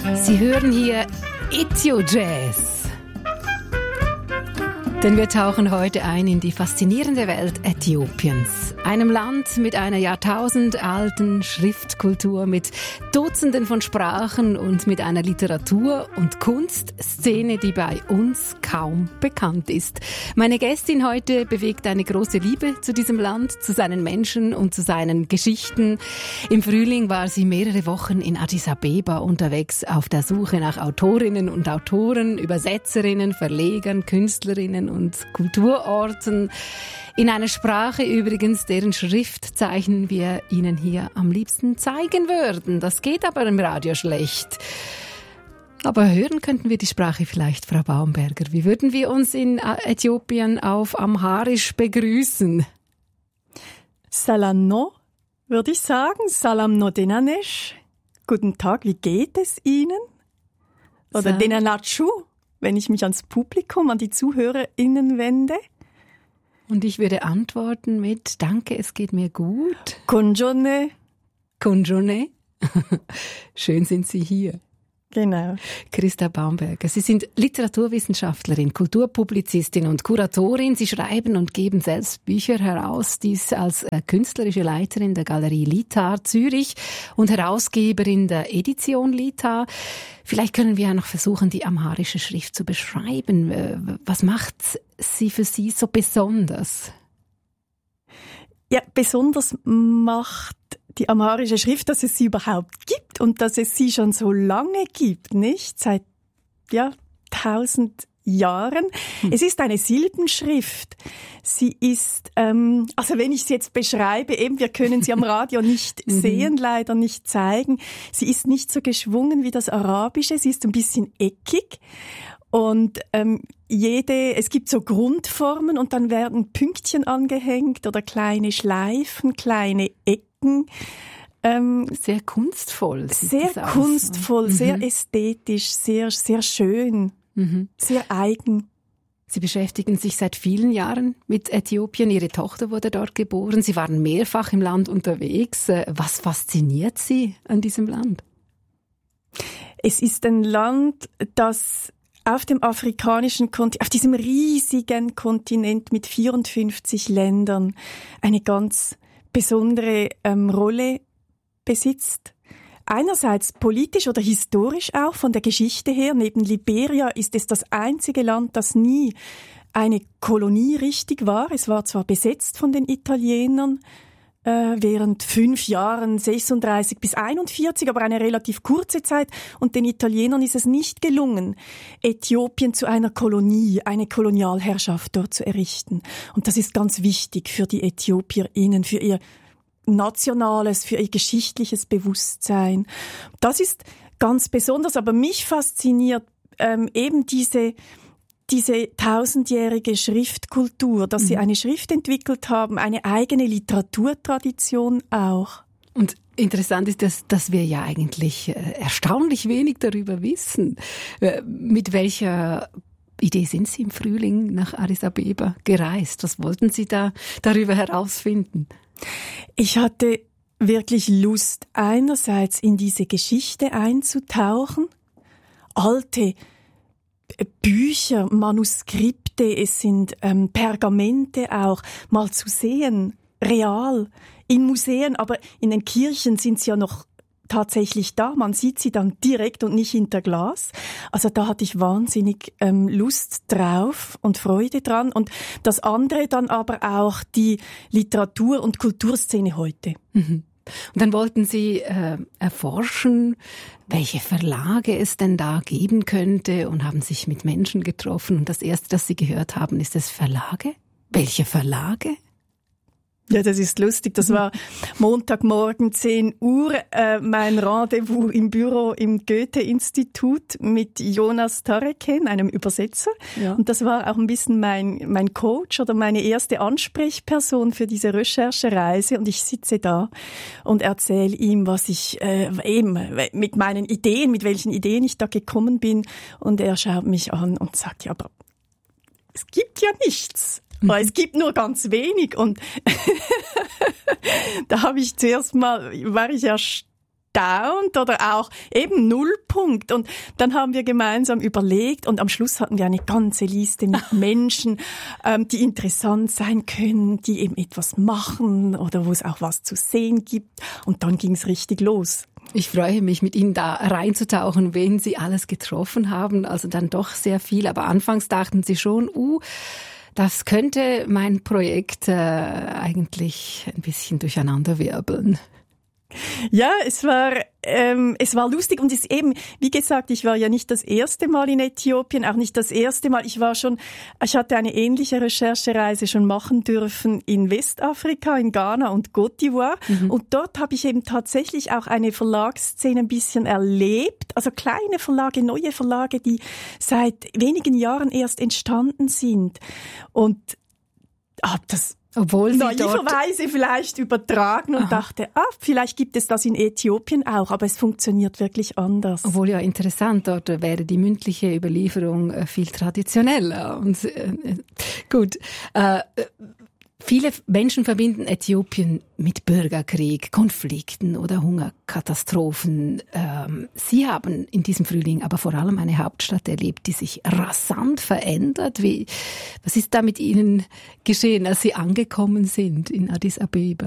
Sie hören hier Ethio-Jazz. Denn wir tauchen heute ein in die faszinierende Welt Äthiopiens. Einem Land mit einer jahrtausendalten Schriftkultur, mit Dutzenden von Sprachen und mit einer Literatur- und Kunstszene, die bei uns kaum bekannt ist. Meine Gästin heute bewegt eine große Liebe zu diesem Land, zu seinen Menschen und zu seinen Geschichten. Im Frühling war sie mehrere Wochen in Addis Abeba unterwegs auf der Suche nach Autorinnen und Autoren, Übersetzerinnen, Verlegern, Künstlerinnen und Kulturorten. In einer Sprache übrigens, deren Schriftzeichen wir Ihnen hier am liebsten zeigen würden. Das geht aber im Radio schlecht. Aber hören könnten wir die Sprache vielleicht, Frau Baumberger. Wie würden wir uns in Äthiopien auf Amharisch begrüßen? Salam no, würde ich sagen. Salam no denanesh. Guten Tag, wie geht es Ihnen? Oder denanachu, wenn ich mich ans Publikum, an die ZuhörerInnen wende. Und ich würde antworten mit Danke, es geht mir gut. Konjone. Konjone. Schön sind Sie hier. Genau. Christa Baumberger. Sie sind Literaturwissenschaftlerin, Kulturpublizistin und Kuratorin. Sie schreiben und geben selbst Bücher heraus. Dies als künstlerische Leiterin der Galerie Litar Zürich und Herausgeberin der Edition Litar. Vielleicht können wir ja noch versuchen, die amharische Schrift zu beschreiben. Was macht sie für Sie so besonders? Ja, besonders macht die amharische Schrift, dass es sie überhaupt gibt und dass es sie schon so lange gibt, nicht? Seit 1000 Jahren. Es ist eine Silbenschrift. Sie ist, also wenn ich sie jetzt beschreibe, eben, wir können sie am Radio nicht sehen, leider nicht zeigen. Sie ist nicht so geschwungen wie das Arabische, sie ist ein bisschen eckig. Und es gibt so Grundformen und dann werden Pünktchen angehängt oder kleine Schleifen, kleine Ecken. Sehr kunstvoll. Sehr kunstvoll, sehr ästhetisch, sehr, sehr schön, sehr eigen. Sie beschäftigen sich seit vielen Jahren mit Äthiopien. Ihre Tochter wurde dort geboren. Sie waren mehrfach im Land unterwegs. Was fasziniert Sie an diesem Land? Es ist ein Land, das auf dem afrikanischen Kontinent, auf diesem riesigen Kontinent mit 54 Ländern eine ganz besondere Rolle besitzt. Einerseits politisch oder historisch auch, von der Geschichte her. Neben Liberia ist es das einzige Land, das nie eine Kolonie richtig war. Es war zwar besetzt von den Italienern, während 5 Jahren, 36 bis 41, aber eine relativ kurze Zeit. Und den Italienern ist es nicht gelungen, Äthiopien zu einer Kolonie, eine Kolonialherrschaft dort zu errichten. Und das ist ganz wichtig für die ÄthiopierInnen, für ihr nationales, für ihr geschichtliches Bewusstsein. Das ist ganz besonders, aber mich fasziniert eben diese 1000-jährige Schriftkultur, dass sie eine Schrift entwickelt haben, eine eigene Literaturtradition auch. Und interessant ist, dass wir ja eigentlich erstaunlich wenig darüber wissen. Mit welcher Idee sind Sie im Frühling nach Addis Abeba gereist? Was wollten Sie da darüber herausfinden? Ich hatte wirklich Lust, einerseits in diese Geschichte einzutauchen, alte Bücher, Manuskripte, es sind Pergamente auch, mal zu sehen, real, in Museen, aber in den Kirchen sind sie ja noch tatsächlich da. Man sieht sie dann direkt und nicht hinter Glas. Also da hatte ich wahnsinnig Lust drauf und Freude dran. Und das andere dann aber auch die Literatur- und Kulturszene heute. Mhm. Und dann wollten Sie erforschen, welche Verlage es denn da geben könnte und haben sich mit Menschen getroffen. Und das Erste, das Sie gehört haben, ist es Verlage? Welche Verlage? Ja, das ist lustig. Das war Montagmorgen 10 Uhr, mein Rendezvous im Büro im Goethe-Institut mit Jonas Tareken, einem Übersetzer. Ja. Und das war auch ein bisschen mein Coach oder meine erste Ansprechperson für diese Recherchereise. Und ich sitze da und erzähle ihm, was ich eben mit meinen Ideen, mit welchen Ideen ich da gekommen bin. Und er schaut mich an und sagt, ja, aber es gibt ja nichts. Weil es gibt nur ganz wenig und da war ich erstaunt oder auch eben Nullpunkt. Und dann haben wir gemeinsam überlegt und am Schluss hatten wir eine ganze Liste mit Menschen, die interessant sein können, die eben etwas machen oder wo es auch was zu sehen gibt. Und dann ging es richtig los. Ich freue mich, mit Ihnen da reinzutauchen, wen Sie alles getroffen haben. Also dann doch sehr viel. Aber anfangs dachten Sie schon, das könnte mein Projekt eigentlich ein bisschen durcheinanderwirbeln. Ja, es war lustig und es eben, wie gesagt, ich war ja nicht das erste Mal in Äthiopien, auch nicht das erste Mal. Ich hatte eine ähnliche Recherchereise schon machen dürfen in Westafrika, in Ghana und Côte d'Ivoire. Und dort habe ich eben tatsächlich auch eine Verlagsszene ein bisschen erlebt. Also kleine Verlage, neue Verlage, die seit wenigen Jahren erst entstanden sind. Und habe das naiverweise vielleicht übertragen und dachte, vielleicht gibt es das in Äthiopien auch, aber es funktioniert wirklich anders. Obwohl ja interessant, dort wäre die mündliche Überlieferung viel traditioneller. Und gut. Viele Menschen verbinden Äthiopien mit Bürgerkrieg, Konflikten oder Hungerkatastrophen. Sie haben in diesem Frühling aber vor allem eine Hauptstadt erlebt, die sich rasant verändert. Was ist da mit Ihnen geschehen, als Sie angekommen sind in Addis Abeba?